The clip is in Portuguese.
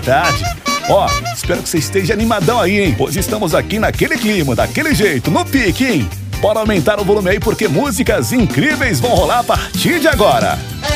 tarde. Ó, espero que você esteja animadão aí, hein? Pois estamos aqui naquele clima, daquele jeito, no pique, hein? Bora aumentar o volume aí porque músicas incríveis vão rolar a partir de agora.